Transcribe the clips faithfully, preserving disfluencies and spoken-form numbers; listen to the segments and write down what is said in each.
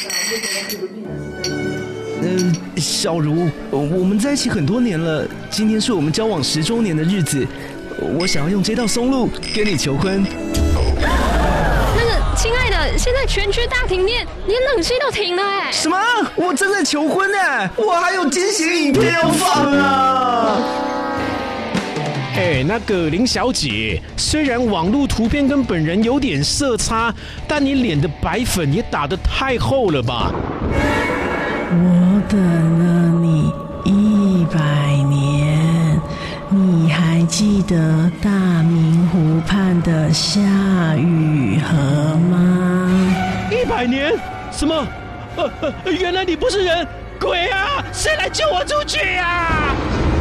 嗯，小茹，我们在一起很多年了，今天是我们交往十周年的日子，我想要用这道松露跟你求婚。 那个，亲爱的，现在全区大停电，连冷气都停了哎！ 什么？我正在求婚哎，我还有惊喜影片要放啊！ 哎，那个林小姐，虽然网络图片跟本人有点色差，但你脸的白粉也打得太厚了吧？ 我等了你一百年，你还记得大明湖畔的夏雨荷吗？ 一百年？什么？呃呃，原来你不是人，鬼啊！谁来救我出去啊？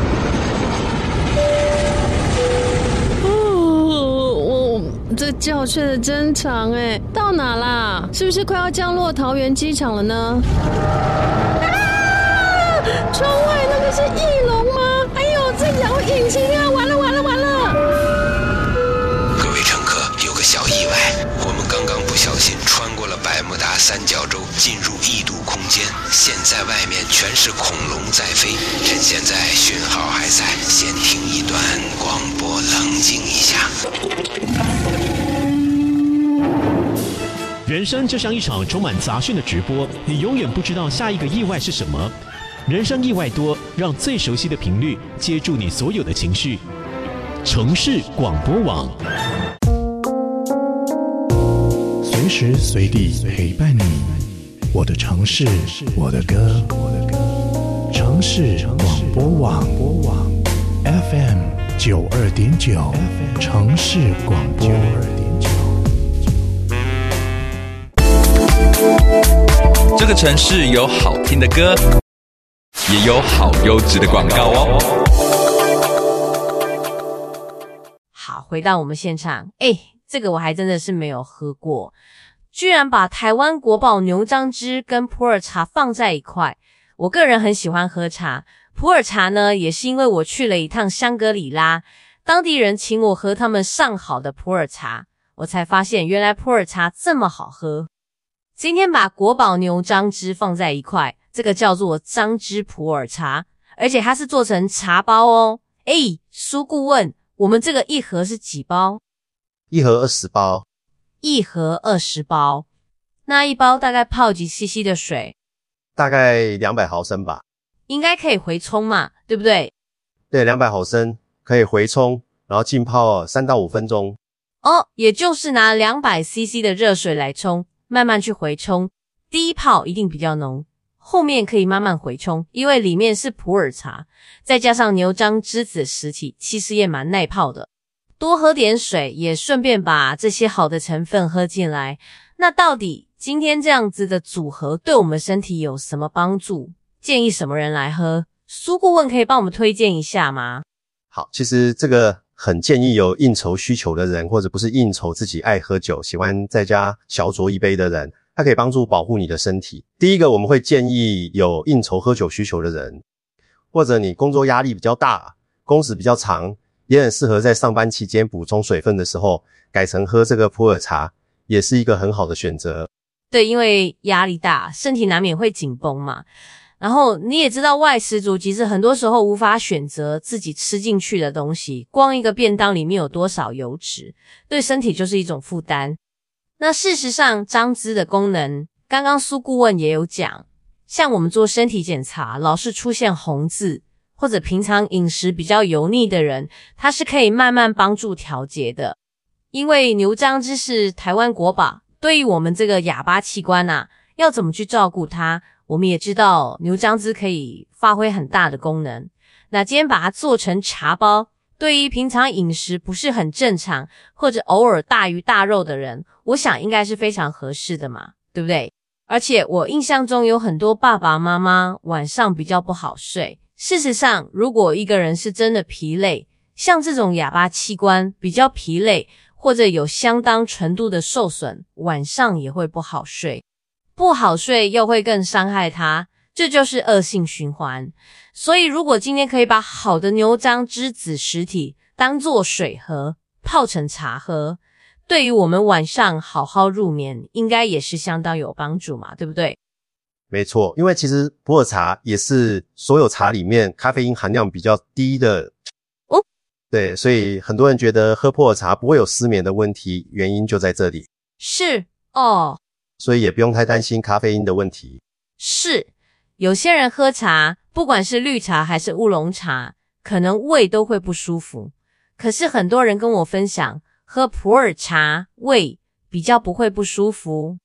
这觉睡得真长哎，到哪啦？是不是快要降落桃园机场了呢？啊！窗外那个是翼龙吗？哎呦，这摇引擎啊！完了完了完了！ 各位乘客，有个小意外，我们刚刚不小心穿过了百慕达三角洲，进入异度空间。现在外面全是恐龙在飞，趁现在讯号还在，先听一段广播，冷静一下。 人生就像一场充满杂讯的直播，你永远不知道下一个意外是什么。人生意外多，让最熟悉的频率接住你所有的情绪。城市广播网， 随时随地陪伴你。我的城市，我的歌，城市广播网 F M 九二点九，城市广播。 这个城市有好听的歌，也有好优质的广告哦。 好，回到我们现场，哎，这个我还真的是没有喝过，居然把台湾国宝牛樟芝跟普洱茶放在一块。我个人很喜欢喝茶，普洱茶呢，也是因为我去了一趟香格里拉，当地人请我喝他们上好的普洱茶，我才发现原来普洱茶这么好喝。今天把国宝牛樟芝放在一块，这个叫做樟芝普洱茶，而且它是做成茶包哦。诶，苏顾问，我们这个一盒是几包？ 一盒二十包。 一盒二十包。那一包大概泡几 C C 的水？ 大概两百毫升吧。 应该可以回冲嘛，对不对？ 对，两百毫升可以回冲，然后浸泡三到五分钟。 哦，也就是拿两百 C C 的热水来冲，慢慢去回冲，第一泡一定比较浓，后面可以慢慢回冲，因为里面是普洱茶，再加上牛樟芝子实体，其实也蛮耐泡的。多喝点水，也顺便把这些好的成分喝进来。那到底今天这样子的组合对我们身体有什么帮助？建议什么人来喝？苏顾问可以帮我们推荐一下吗？ 好，其实这个很建议有应酬需求的人，或者不是应酬自己爱喝酒，喜欢在家小酌一杯的人，它可以帮助保护你的身体。第一个，我们会建议有应酬喝酒需求的人，或者你工作压力比较大，工时比较长，也很适合在上班期间补充水分的时候，改成喝这个普洱茶，也是一个很好的选择。 对，因为压力大，身体难免会紧绷嘛。然后你也知道外食族其实很多时候无法选择自己吃进去的东西，光一个便当里面有多少油脂，对身体就是一种负担。那事实上樟芝的功能，刚刚苏顾问也有讲，像我们做身体检查老是出现红字，或者平常饮食比较油腻的人，它是可以慢慢帮助调节的。因为牛樟芝是台湾国宝，对于我们这个哑巴器官啊，要怎么去照顾它，我们也知道牛樟芝可以发挥很大的功能。那今天把它做成茶包，对于平常饮食不是很正常，或者偶尔大鱼大肉的人，我想应该是非常合适的嘛，对不对？而且我印象中有很多爸爸妈妈晚上比较不好睡。事实上，如果一个人是真的疲累，像这种哑巴器官比较疲累，或者有相当程度的受损，晚上也会不好睡。不好睡又会更伤害它，这就是恶性循环。所以如果今天可以把好的牛樟芝子实体当作水喝，泡成茶喝，对于我们晚上好好入眠应该也是相当有帮助嘛，对不对？ 没错，因为其实普洱茶也是所有茶里面咖啡因含量比较低的哦。 对，所以很多人觉得喝普洱茶不会有失眠的问题，原因就在这里。 是哦， 所以也不用太担心咖啡因的问题。 是，有些人喝茶，不管是绿茶还是乌龙茶，可能胃都会不舒服。可是很多人跟我分享，喝普洱茶胃比较不会不舒服。